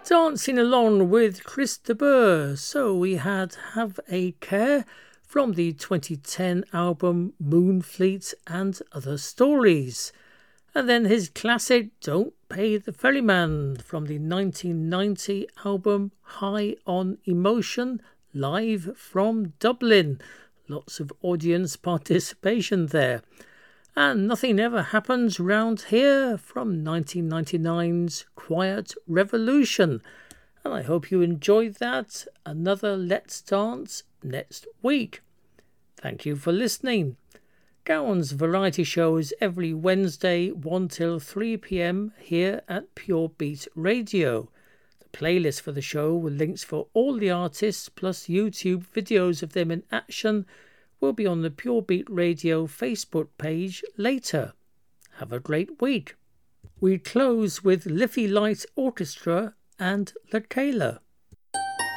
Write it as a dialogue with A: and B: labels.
A: Dancing along with Chris de Burgh. So we had Have a Care from the 2010 album Moonfleet and Other Stories. And then his classic Don't Pay the Ferryman from the 1990 album High on Emotion, live from Dublin. Lots of audience participation there. And Nothing Ever Happens Round Here from 1999's Quiet Revolution. And I hope you enjoyed that. Another Let's Dance next week. Thank you for listening. Gowan's variety show is every Wednesday 1 till 3 p.m. here at Pure Beat Radio. The playlist for the show with links for all the artists plus YouTube videos of them in action will be on the Pure Beat Radio Facebook page later. Have a great week. We close with Liffey Light Orchestra and La Kayla.